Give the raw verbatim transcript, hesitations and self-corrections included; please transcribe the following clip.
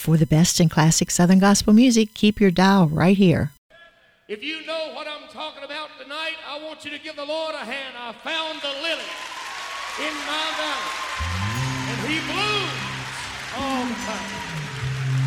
For the best in classic Southern gospel music, keep your dial right here. If you know what I'm talking about tonight, I want you to give the Lord a hand. I found the lily in my valley.